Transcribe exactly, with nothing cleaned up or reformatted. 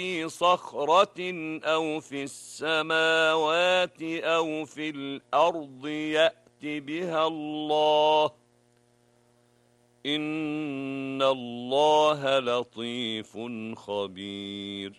في صخرة أو في السماوات أو في الأرض يأت بها الله إن الله لطيف خبير.